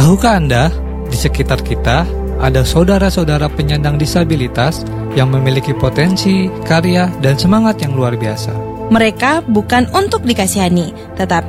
Tahukah Anda, di sekitar kita ada saudara-saudara penyandang disabilitas yang memiliki potensi, karya, dan semangat yang luar biasa. Mereka bukan untuk dikasihani, tetapi